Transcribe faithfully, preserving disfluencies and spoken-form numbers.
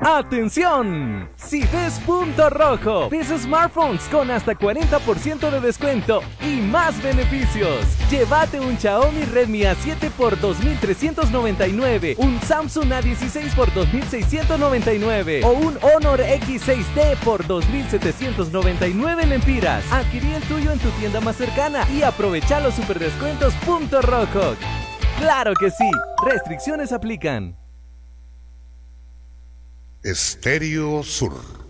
¡Atención! Si ves punto rojo, ves smartphones con hasta cuarenta por ciento de descuento y más beneficios. Llévate un Xiaomi Redmi A siete por dos mil trescientos noventa y nueve, un Samsung A dieciséis por dos mil seiscientos noventa y nueve o un Honor X seis D por dos mil setecientos noventa y nueve lempiras. Adquirí el tuyo en tu tienda más cercana y aprovecha los super descuentos punto rojo. ¡Claro que sí! Restricciones aplican. Estéreo Sur.